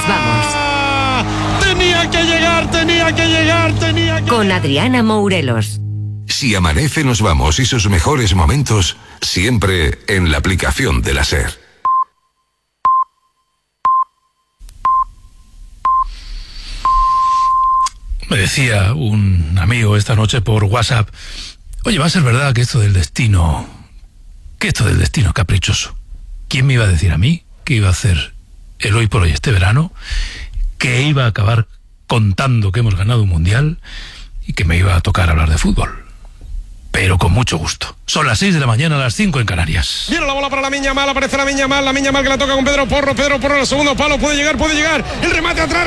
nos vamos. Tenía que llegar. Con Adriana Mourelos. Si amanece, nos vamos y sus mejores momentos siempre en la aplicación de la SER. Me decía un amigo esta noche por WhatsApp: oye, va a ser verdad que esto del destino es caprichoso. ¿Quién me iba a decir a mí que iba a hacer el Hoy por Hoy este verano, que iba a acabar contando que hemos ganado un mundial y que me iba a tocar hablar de fútbol? Pero con mucho gusto. Son las 6 de la mañana, las 5 en Canarias. Viene la bola para Lamine Yamal, aparece Lamine Yamal que la toca con Pedro Porro, el segundo palo, puede llegar, el remate atrás.